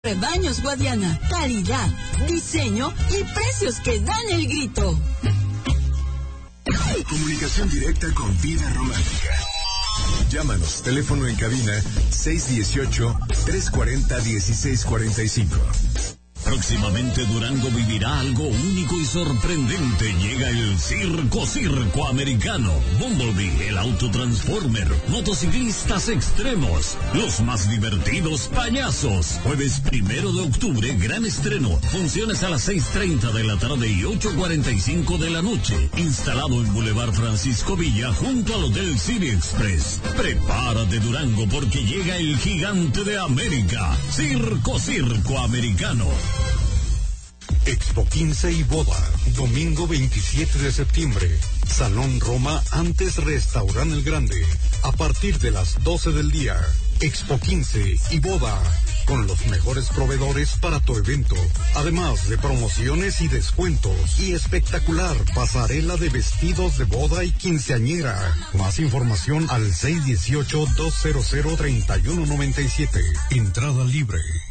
Rebaños Guadiana, calidad, diseño y precios que dan el grito. Comunicación directa con Vida Romántica. Llámanos, teléfono en cabina 618-340-1645. Próximamente Durango vivirá algo único y sorprendente. Llega el Circo Americano. Bumblebee, el autotransformer, motociclistas extremos, los más divertidos payasos. Jueves 1 de octubre, gran estreno. Funciones a las 6:30 de la tarde y 8:45 de la noche. Instalado en Boulevard Francisco Villa, junto al Hotel City Express. Prepárate, Durango, porque llega el gigante de América. Circo Americano. Expo 15 y boda, domingo 27 de septiembre, Salón Roma, antes Restaurante El Grande, a partir de las 12 del día. Expo 15 y boda, con los mejores proveedores para tu evento, además de promociones y descuentos, y espectacular pasarela de vestidos de boda y quinceañera. Más información al 618-200-3197. Entrada libre.